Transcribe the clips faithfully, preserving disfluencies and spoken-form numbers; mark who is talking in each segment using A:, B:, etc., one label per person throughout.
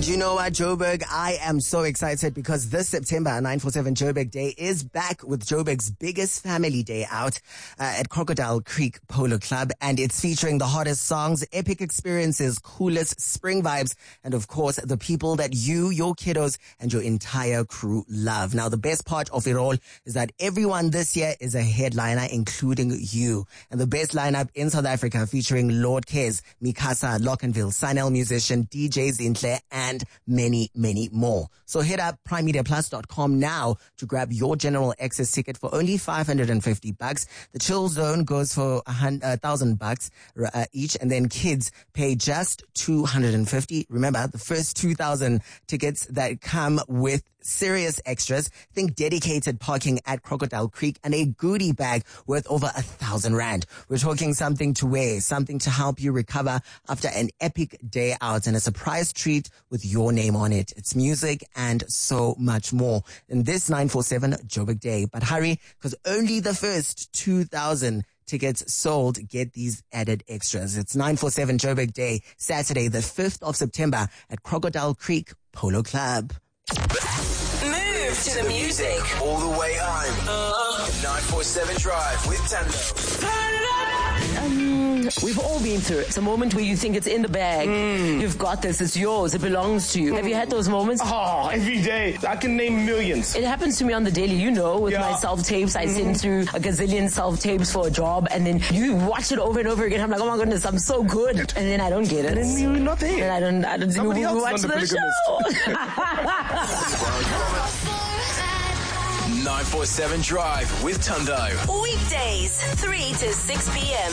A: And you know what, Joburg? I am so excited because this September, nine forty-seven Joburg Day is back with Joburg's biggest family day out uh, at Crocodile Creek Polo Club. And it's featuring the hottest songs, epic experiences, coolest spring vibes, and of course, the people that you, your kiddos, and your entire crew love. Now, the best part of it all is that everyone this year is a headliner, including you. And the best lineup in South Africa featuring Lord Kes, Mikasa, Lockenville, Sinel Musician, D J Zinhle, and many, many more. So hit up prime media plus dot com now to grab your general access ticket for only five hundred fifty bucks. The chill zone goes for a thousand bucks uh, each, and then kids pay just two hundred fifty. Remember, the first two thousand tickets that come with serious extras. Think dedicated parking at Crocodile Creek and a goodie bag worth over a thousand rand. We're talking something to wear, something to help you recover after an epic day out, and a surprise treat with your name on it. It's music and so much more in this nine forty-seven Joburg Day. But hurry, because only the first two thousand tickets sold get these added extras. It's nine forty-seven Joburg Day, Saturday, the fifth of September at Crocodile Creek Polo Club.
B: Move to the music.
C: All the way home. Uh, nine forty-seven Drive with Tando.
D: Um, we've all been through it. It's a moment where you think it's in the bag. Mm. You've got this. It's yours. It belongs to you. Mm. Have you had those moments?
E: Oh, every day. I can name millions.
D: It happens to me on the daily, you know, with yeah. my self-tapes. I mm-hmm. send through a gazillion self-tapes for a job, and then you watch it over and over again. I'm like, oh my goodness, I'm so good. And then I don't get it.
E: And then you're not there.
D: And I don't, I don't
E: Somebody
D: you
E: else
D: watch
E: the,
D: the show.
C: nine forty-seven Drive with Tundo.
B: Weekdays, three to six p.m.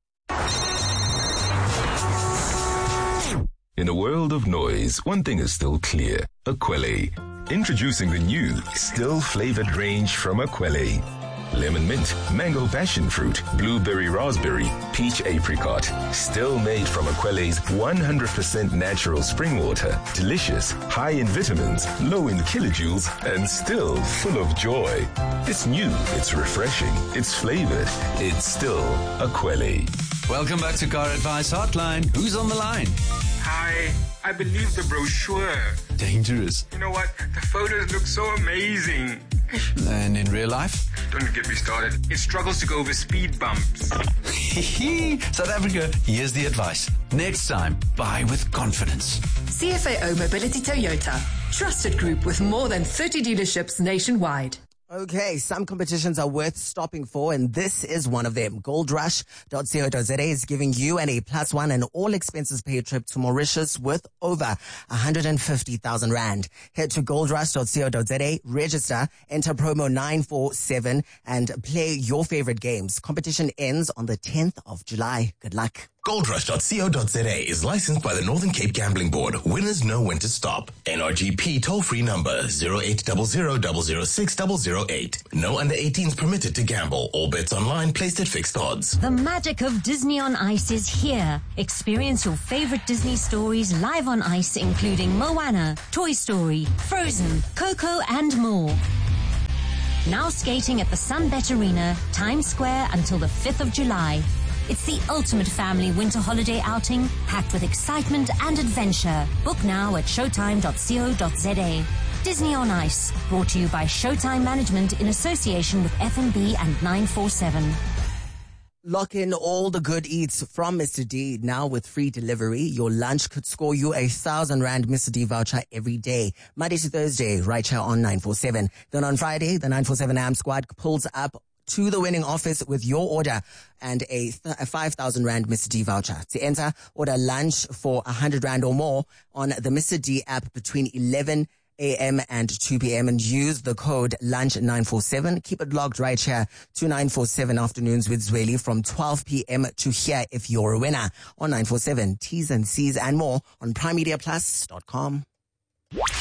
F: In a world of noise, one thing is still clear. Akwele. Introducing the new, still flavored range from Akwele. Lemon mint, mango passion fruit, blueberry raspberry, peach apricot. Still made from Akwele's one hundred percent natural spring water. Delicious, high in vitamins, low in kilojoules, and still full of joy. It's new, it's refreshing, it's flavored, it's still Akwele.
G: Welcome back to Car Advice Hotline. Who's on the line?
H: Hi, I believe the brochure.
G: Dangerous.
H: You know what? The photos look so amazing.
G: And in real life?
H: Don't get me started. It struggles to go over speed bumps.
G: South Africa, here's the advice. Next time, buy with confidence.
I: C F A O Mobility Toyota. Trusted group with more than thirty dealerships nationwide.
A: Okay, some competitions are worth stopping for, and this is one of them. gold rush dot co dot za is giving you an A plus one and all expenses paid trip to Mauritius worth over one hundred fifty thousand rand. Head to gold rush dot co dot za, register, enter promo nine four seven, and play your favorite games. Competition ends on the tenth of July. Good luck.
J: gold rush dot co dot za is licensed by the Northern Cape Gambling Board. Winners know when to stop. N R G P toll-free number zero eight zero zero zero zero six zero zero eight. No under eighteens permitted to gamble. All bets online placed at fixed odds.
K: The magic of Disney on Ice is here. Experience your favorite Disney stories live on ice, including Moana, Toy Story, Frozen, Coco, and more. Now skating at the Sunbet Arena, Times Square until the fifth of July. It's the ultimate family winter holiday outing, packed with excitement and adventure. Book now at showtime dot co dot za. Disney on Ice, brought to you by Showtime Management in association with F and B and nine forty-seven.
A: Lock in all the good eats from Mister D now with free delivery. Your lunch could score you a thousand rand Mister D voucher every day. Monday to Thursday, right here on nine forty-seven. Then on Friday, the nine forty-seven A M squad pulls up to the winning office with your order and a, th- a five thousand rand Mister D voucher. To enter, order lunch for one hundred rand or more on the Mister D app between eleven a.m. and two p.m. and use the code lunch nine four seven. Keep it logged right here to nine forty-seven Afternoons with Zweli from twelve p.m. to here if you're a winner on nine forty-seven. T's and C's and more on prime media plus dot com.